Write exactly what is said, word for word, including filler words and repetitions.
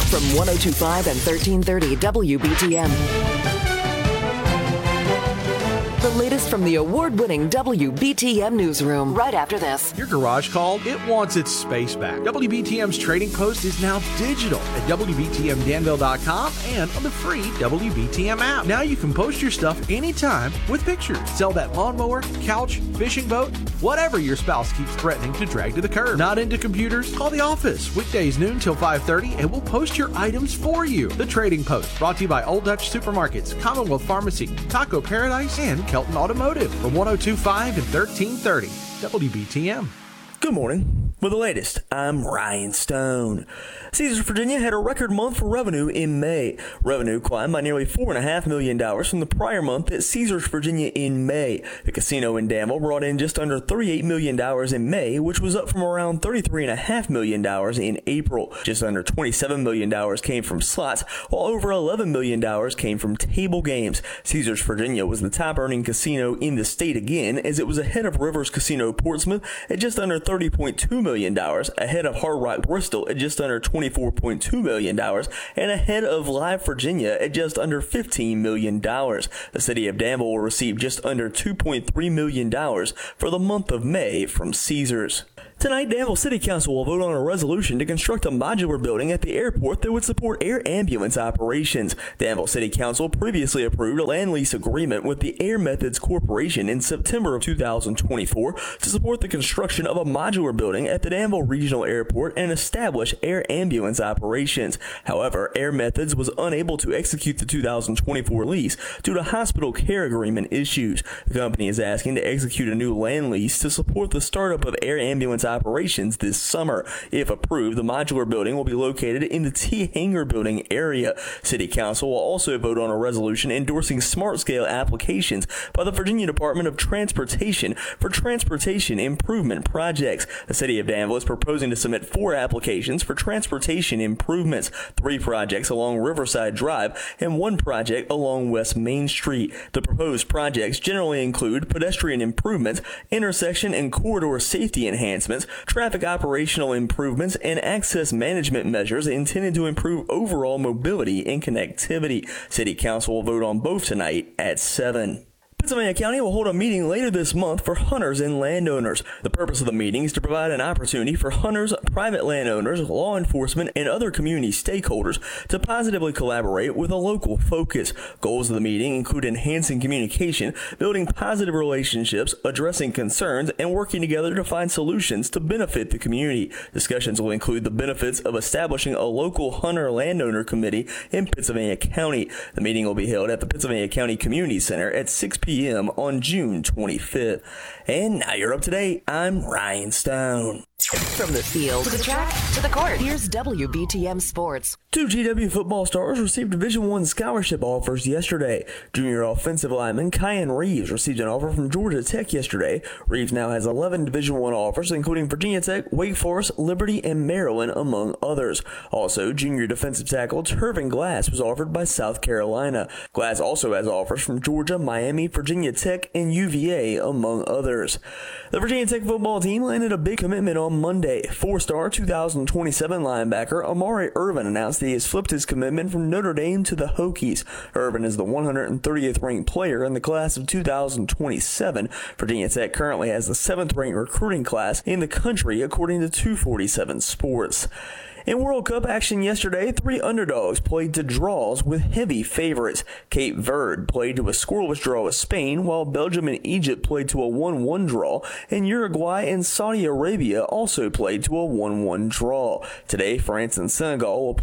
from one oh two point five and thirteen thirty W B T M. The latest from the award-winning W B T M newsroom right after this. Your garage called? It wants its space back. W B T M's Trading Post is now digital at W B T M Danville dot com and on the free W B T M app. Now you can post your stuff anytime with pictures. Sell that lawnmower, couch, fishing boat, whatever your spouse keeps threatening to drag to the curb. Not into computers? Call the office. Weekdays noon till five thirty and we'll post your items for you. The Trading Post, brought to you by Old Dutch Supermarkets, Commonwealth Pharmacy, Taco Paradise, and Kelton Automotive from one oh two point five and thirteen thirty W B T M. Good morning. With the latest, I'm Ryan Stone. Caesars Virginia had a record month for revenue in May. Revenue climbed by nearly four point five million dollars from the prior month at Caesars Virginia in May. The casino in Danville brought in just under thirty-eight million dollars in May, which was up from around thirty-three point five million dollars in April. Just under twenty-seven million dollars came from slots, while over eleven million dollars came from table games. Caesars Virginia was the top-earning casino in the state again, as it was ahead of Rivers Casino Portsmouth at just under thirty point two million dollars, ahead of Hard Rock Bristol at just under twenty-four point two million dollars, and ahead of Live Virginia at just under fifteen million dollars. The city of Danville will receive just under two point three million dollars for the month of May from Caesars. Tonight, Danville City Council will vote on a resolution to construct a modular building at the airport that would support air ambulance operations. Danville City Council previously approved a land lease agreement with the Air Methods Corporation in September of two thousand twenty-four to support the construction of a modular building at the Danville Regional Airport and establish air ambulance operations. However, Air Methods was unable to execute the two thousand twenty-four lease due to hospital care agreement issues. The company is asking to execute a new land lease to support the startup of air ambulance operations this summer. If approved, the modular building will be located in the T Hangar building area. City Council will also vote on a resolution endorsing smart scale applications by the Virginia Department of Transportation for transportation improvement projects. The city of Danville is proposing to submit four applications for transportation improvements, three projects along Riverside Drive and one project along West Main Street. The proposed projects generally include pedestrian improvements, intersection and corridor safety enhancements, traffic operational improvements, and access management measures intended to improve overall mobility and connectivity. City Council will vote on both tonight at seven. Pittsylvania County will hold a meeting later this month for hunters and landowners. The purpose of the meeting is to provide an opportunity for hunters, private landowners, law enforcement, and other community stakeholders to positively collaborate with a local focus. Goals of the meeting include enhancing communication, building positive relationships, addressing concerns, and working together to find solutions to benefit the community. Discussions will include the benefits of establishing a local hunter-landowner committee in Pittsylvania County. The meeting will be held at the Pittsylvania County Community Center at six p m on June twenty-fifth. And now you're up to date. I'm Ryan Stone. From the field to the track to the court, here's W B T M Sports. Two G W football stars received Division One scholarship offers yesterday. Junior offensive lineman Kyan Reeves received an offer from Georgia Tech yesterday. Reeves now has eleven Division One offers, including Virginia Tech, Wake Forest, Liberty, and Maryland, among others. Also, junior defensive tackle Turvin Glass was offered by South Carolina. Glass also has offers from Georgia, Miami, Virginia Tech, and U V A, among others. The Virginia Tech football team landed a big commitment on Monday. Four-star two thousand twenty-seven linebacker Amari Irvin announced that he has flipped his commitment from Notre Dame to the Hokies. Irvin is the one hundred thirtieth ranked player in the class of two thousand twenty-seven. Virginia Tech currently has the seventh ranked recruiting class in the country, according to two forty-seven Sports. In World Cup action yesterday, three underdogs played to draws with heavy favorites. Cape Verde played to a scoreless draw with Spain, while Belgium and Egypt played to a one one draw, and Uruguay and Saudi Arabia also played to a one one draw. Today, France and Senegal will play